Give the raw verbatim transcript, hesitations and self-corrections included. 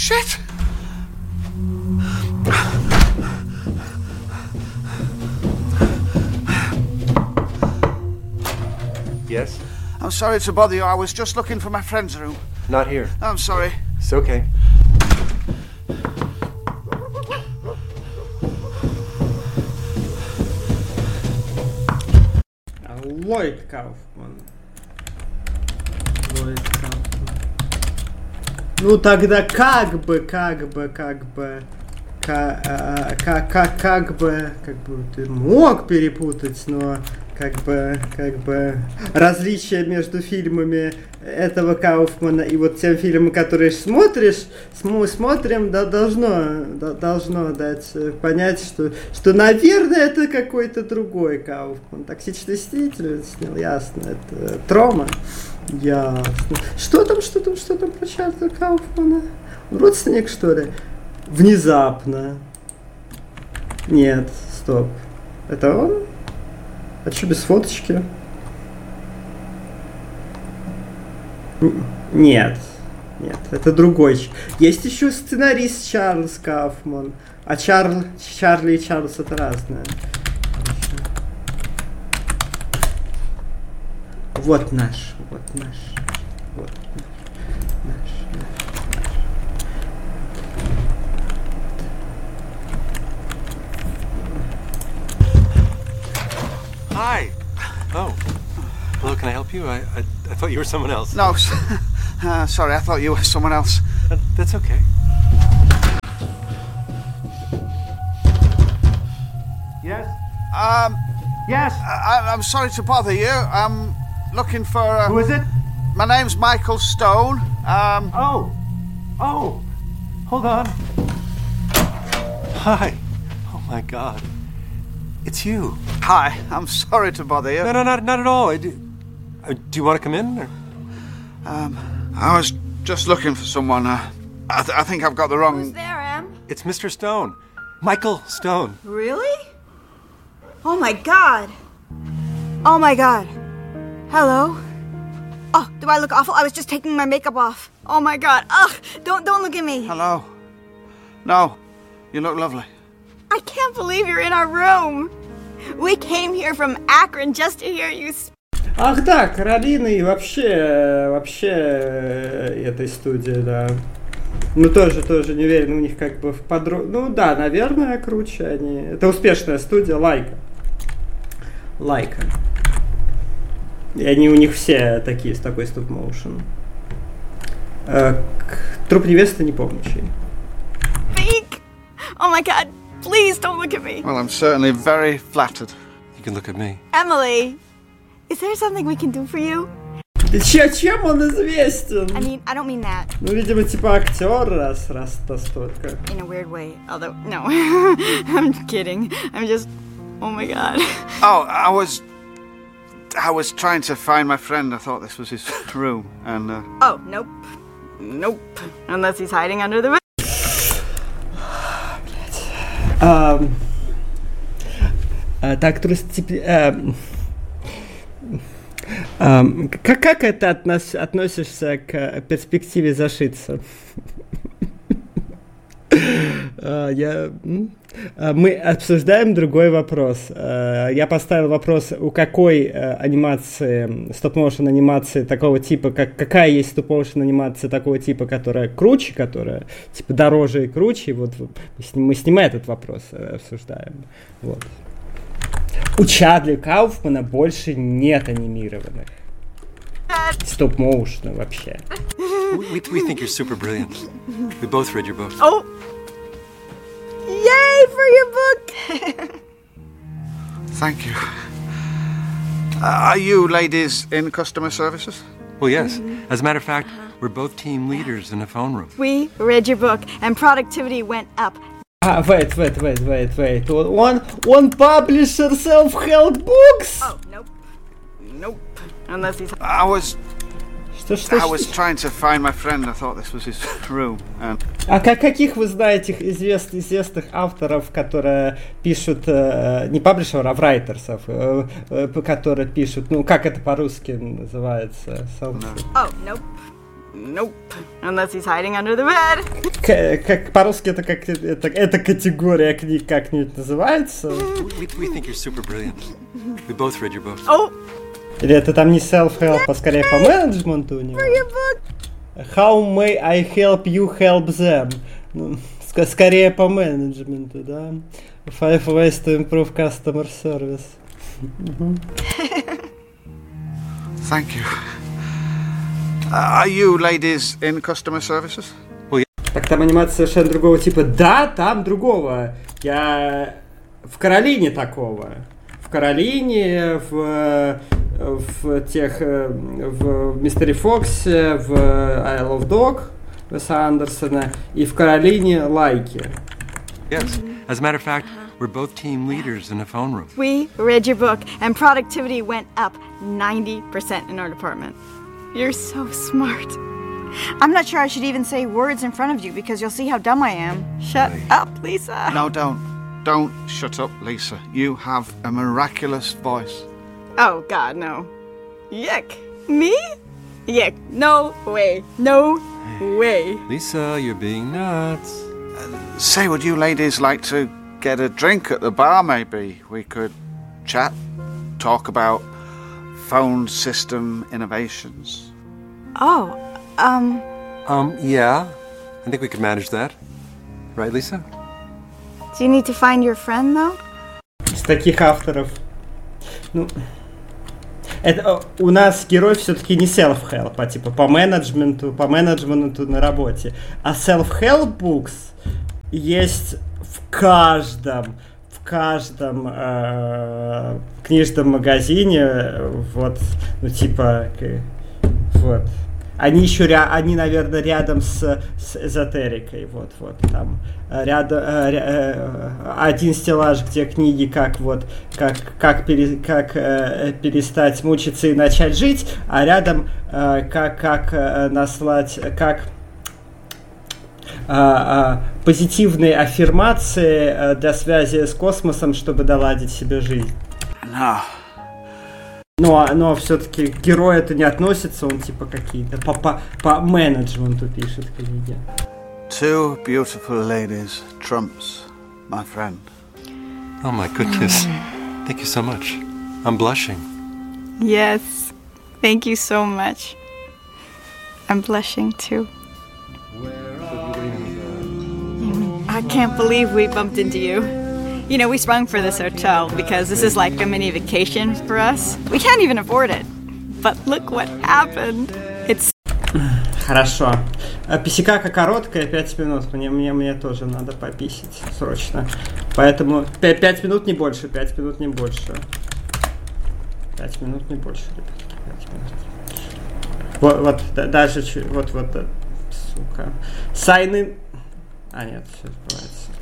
shit! Yes? I'm sorry to bother you. I was just looking for my friend's room. Not here. I'm sorry. It's okay. Ллойд Кауфман. Ллойд Кауфман. Ну тогда как бы, как бы, как бы, как, как, как, как бы, как бы ты мог перепутать, но как бы, как бы различие между фильмами этого Кауфмана и вот тем фильмом, который смотришь, см- смотрим, да, должно, да, должно дать понять, что, что, наверное, это какой-то другой Кауфман. Токсичный стиль снял, ясно, это Трома. Ясно. Что там, что там, что там про Чарльза Кауфмана? Родственник, что ли? Внезапно. Нет, стоп. Это он? А что без фоточки? Нет. Нет, это другой. Есть еще сценарист Чарльз Кауфман. А Чарл, Чарли и Чарльз это разное. Вот наш. Вот наш. Вот наш. Наш. Hi. Oh. Hello, can I help you? I, I, I thought you were someone else. No, uh, sorry, I thought you were someone else. That, that's okay. Yes? Um, Yes? I, I'm sorry to bother you. I'm looking for... Uh, Who is it? My name's Michael Stone. Um, Oh. Oh. Hold on. Hi. Oh, my God. It's you. hi, I'm sorry to bother you. No, no, not, not at all. I do, uh, do you want to come in? Or? Um, I was just looking for someone. Uh, I, th- I think I've got the wrong... Who's there, Em? It's Mister Stone. Michael Stone. Really? Oh my god. Oh my god. Hello? Oh, do I look awful? I was just taking my makeup off. Oh my god. Ugh, don't don't look at me. Hello? No, you look lovely. I can't believe you're in our room. We came here from Akron just to hear you speak. Ах да, Каролина и вообще, вообще этой студии, да. Ну тоже, тоже не уверен, у них как бы в подро... Ну да, наверное, круче они. Это успешная студия, Лайка. Лайка. И они у них все такие, с такой стоп-моушен. Э, Труп невесты не помню чей. Oh my god. Please don't look at me. Well, I'm certainly very flattered. You can look at me. Emily, is there something we can do for you? Да че, чем он известен? I mean, I don't mean that Ну, видимо, типа актер, раз, раз настолько. in a weird way. Although, no. I'm kidding. I'm just... Oh my god. Oh, I was... I was trying to find my friend. I thought this was his room, and... Uh... Oh, nope. Nope. Unless he's hiding under the bed. А, а, так, второстепенно... А, а, как, как это относ, относишься к перспективе зашиться? а, я, мы обсуждаем другой вопрос. А, я поставил вопрос, у какой а, анимации, стоп-моушен анимации такого типа, как, какая есть стоп-моушен анимация такого типа, которая круче, которая типа дороже и круче. Вот мы снимаем этот вопрос, обсуждаем. Вот. У Чарли Кауфмана больше нет анимированных. Стоп-моушена вообще. We, we think you're super brilliant. We both read your book. Oh! Yay for your book! Thank you. Uh, are you ladies in customer services? Well, yes. As a matter of fact, we're both team leaders in a phone room. We read your book, and productivity went up. Ah, wait, wait, wait, wait, wait. One, one publisher self-help books? Oh, nope. Nope. Unless he's... I was... Что, что, I что? was trying to find my friend. I thought this was his room, and... А как, каких вы знаете извест, известных авторов, которые пишут, э, не паблишеров, а райтерсов, э, э, которые пишут, ну, как это по-русски называется? Self- Oh, nope. Nope. Unless he's hiding under the bed. К- как по-русски это как это, эта категория книг как-нибудь называется? We, we think you're super brilliant. We both read your book. Oh, Или это там не self-help, а скорее по менеджменту у него? your book. How may I help you help them? Ну, ск- скорее по менеджменту, да? Five ways to improve customer service. Thank you. Uh, are you ladies in customer services? Так там анимация совершенно другого типа. Да, там другого. Я в Каролине такого. В Каролине, в, в тех, в Мистере Фоксе, в I Love Dog Уэса Андерсона и в Каролине лайки. Yes. As a matter of fact, we're both team leaders in a phone room. We read your book, and productivity went up ninety percent in our department. You're so smart. I'm not sure I should even say words in front of you because you'll see how dumb I am. Shut up, Lisa. No, don't. Don't shut up, Lisa. You have a miraculous voice. Oh, God, no. Yuck. Me? Yuck. No way. No way. Lisa, you're being nuts. Say, would you ladies like to get a drink at the bar, maybe? We could chat, talk about phone system innovations. Oh, um... Um, yeah. I think we could manage that. Right, Lisa? Do you need to find your friend, though? Из таких авторов. Ну, это у нас герой все-таки не self-help, а типа по менеджменту, по менеджменту на работе. А self-help books есть в каждом, в каждом э, книжном магазине. Вот, ну типа, вот. Они еще, ря- они, наверное, рядом с, с эзотерикой, вот, вот, там, рядом, э, э, один стеллаж, где книги, как вот, как, как, пере, как э, перестать мучиться и начать жить, а рядом, э, как, как э, наслать, как э, э, позитивные аффирмации э, для связи с космосом, чтобы наладить себе жизнь. No. Но, но все-таки к герою это не относится, он типа какие-то по, по, по менеджменту пишет книги. Two beautiful ladies trumps, my friend. Oh my goodness. Thank you so much. I'm blushing. Yes. Thank you so much. I'm blushing, too. I can't believe we bumped into you. You know, we sprung for this hotel because this is like a mini vacation for us. We can't even afford it. But look what happened. It's... Хорошо. Писикака короткая, пять минут. Мне, мне, мне тоже надо пописить срочно. Поэтому пять минут не больше, пять минут не больше. пять минут не больше, ребятки, пять минут. Вот, вот да, даже чуть, вот, вот, да, сука. Sign in... А, нет, все, открывается.